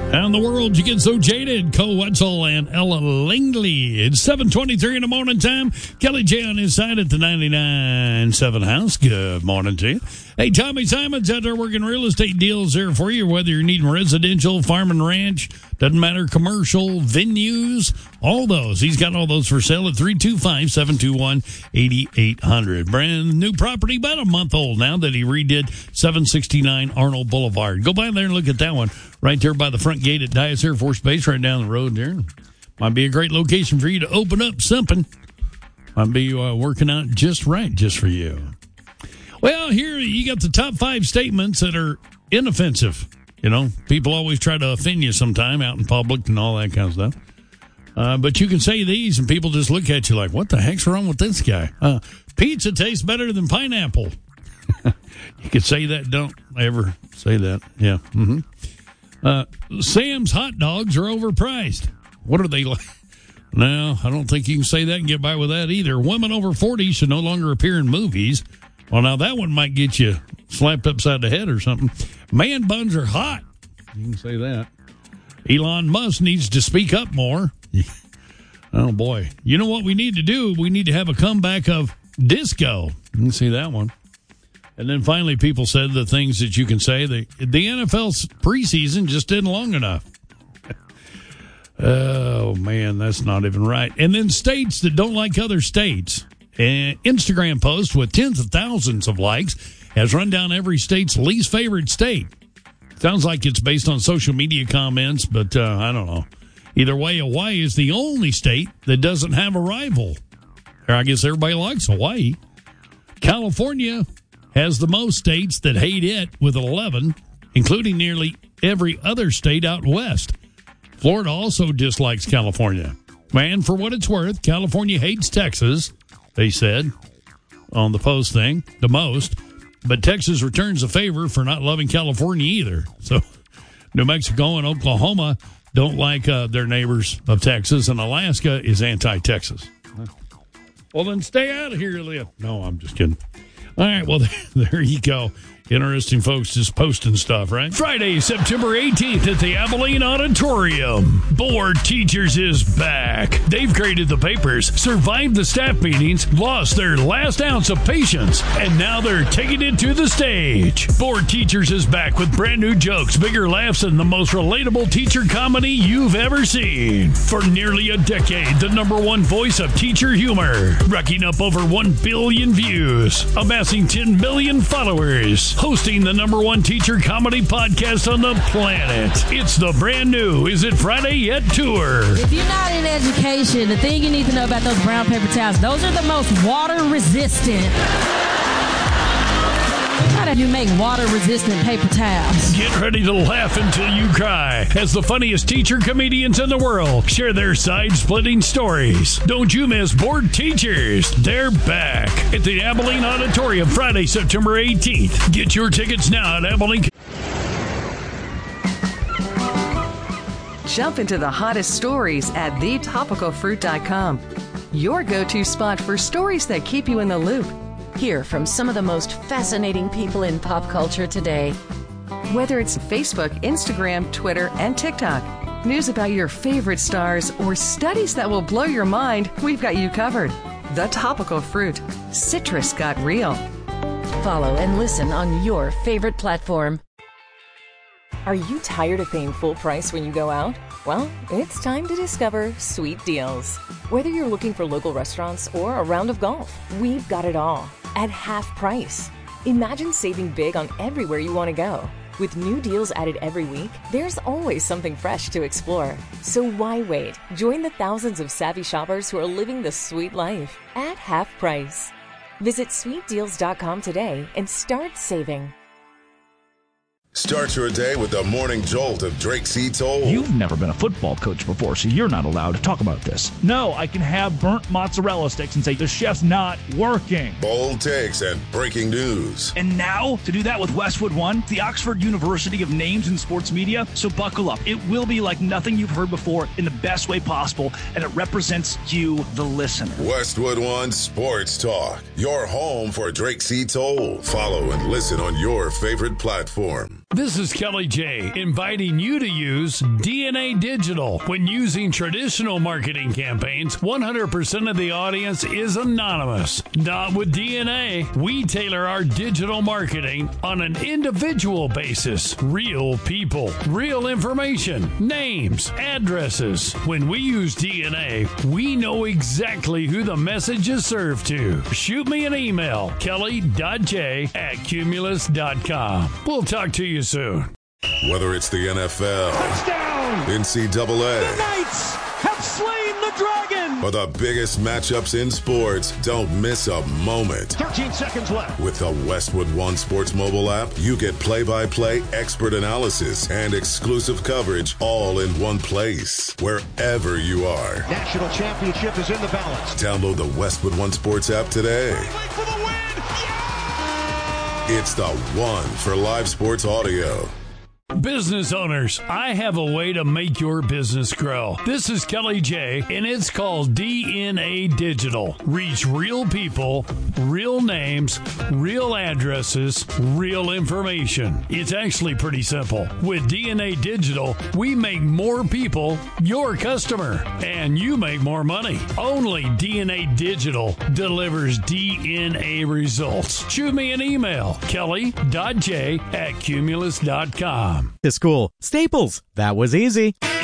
And the world, you get so jaded. Cole Wetzel and Ella Langley. It's 7:23 in the morning time. Kelly J on his side at the 99.7 house. Good morning to you. Hey, Tommy Simon's out there working real estate deals there for you, whether you're needing residential, farm and ranch, doesn't matter, commercial, venues, all those. He's got all those for sale at 325-721-8800. Brand new property, about a month old now, that he redid 769 Arnold Boulevard. Go by there and look at that one right there by the front gate at Dyess Air Force Base, right down the road there. Might be a great location for you to open up something. Might be working out just right just for you. Well, here you got the top 5 statements that are inoffensive. You know, people always try to offend you sometime out in public and all that kind of stuff. But you can say these and people just look at you like, what the heck's wrong with this guy? Pizza tastes better than pineapple. You could say that. Don't ever say that. Yeah. Mm-hmm. Sam's hot dogs are overpriced. What are they like? No, I don't think you can say that and get by with that either. Women over 40 should no longer appear in movies. Well, now that one might get you slapped upside the head or something. Man buns are hot. You can say that. Elon Musk needs to speak up more. Oh, boy. You know what we need to do? We need to have a comeback of disco. You can see that one. And then finally, people said the things that you can say. The NFL's preseason just didn't long enough. Oh, man, that's not even right. And then states that don't like other states. An Instagram post with tens of thousands of likes has run down every state's least favorite state. Sounds like it's based on social media comments, but I don't know. Either way, Hawaii is the only state that doesn't have a rival. Or I guess everybody likes Hawaii. California has the most states that hate it with 11, including nearly every other state out west. Florida also dislikes California. And for what it's worth, California hates Texas, they said on the post thing, the most. But Texas returns a favor for not loving California either. So New Mexico and Oklahoma don't like their neighbors of Texas, and Alaska is anti-Texas. Well, then stay out of here, Leah. No, I'm just kidding. All right, well, there you go. Interesting folks just posting stuff, right? Friday, September 18th at the Abilene Auditorium. Board Teachers is back. They've graded the papers, survived the staff meetings, lost their last ounce of patience, and now they're taking it to the stage. Board Teachers is back with brand new jokes, bigger laughs, and the most relatable teacher comedy you've ever seen. For nearly a decade, the #1 voice of teacher humor, racking up over 1 billion views, amassing 10 million followers, hosting the #1 teacher comedy podcast on the planet. It's the brand new Is It Friday Yet tour. If you're not in education, the thing you need to know about those brown paper towels, those are the most water resistant. How do you make water resistant paper towels? Get ready to laugh until you cry as the funniest teacher comedians in the world share their side-splitting stories. Don't you miss Board Teachers. They're back at the Abilene Auditorium Friday, September 18th. Get your tickets now at Abilene. Jump into the hottest stories at thetopicalfruit.com. Your go-to spot for stories that keep you in the loop. Hear from some of the most fascinating people in pop culture today. Whether it's Facebook, Instagram, Twitter, and TikTok, news about your favorite stars, or studies that will blow your mind, we've got you covered. The Topical Fruit. Citrus got real. Follow and listen on your favorite platform. Are you tired of paying full price when you go out? Well, it's time to discover Sweet Deals. Whether you're looking for local restaurants or a round of golf, we've got it all at half price. Imagine saving big on everywhere you want to go. With new deals added every week, there's always something fresh to explore. So why wait? Join the thousands of savvy shoppers who are living the sweet life at half price. Visit sweetdeals.com today and start saving. Start your day with the morning jolt of Drake C. Toll. You've never been a football coach before, so you're not allowed to talk about this. No, I can have burnt mozzarella sticks and say the chef's not working. Bold takes and breaking news. And now, to do that with Westwood One, the Oxford University of Names in Sports Media. So buckle up. It will be like nothing you've heard before in the best way possible, and it represents you, the listener. Westwood One Sports Talk, your home for Drake C. Toll. Follow and listen on your favorite platform. This is Kelly J, inviting you to use DNA Digital. When using traditional marketing campaigns, 100% of the audience is anonymous. Not with DNA. We tailor our digital marketing on an individual basis. Real people, real information, names, addresses. When we use DNA, we know exactly who the message is served to. Shoot me an email, kelly.j@cumulus.com. We'll talk to you soon. Whether it's the NFL, Touchdown! NCAA, The Knights have slain the dragon! or the biggest matchups in sports, don't miss a moment. 13 seconds left. With the Westwood One Sports mobile app, you get play-by-play expert analysis and exclusive coverage all in one place, wherever you are. National championship is in the balance. Download the Westwood One Sports app today. For the win! It's the one for live sports audio. Business owners, I have a way to make your business grow. This is Kelly J, and it's called DNA Digital. Reach real people, real names, real addresses, real information. It's actually pretty simple. With DNA Digital, we make more people your customer, and you make more money. Only DNA Digital delivers DNA results. Shoot me an email, kelly.j@cumulus.com. To school. Staples. That was easy.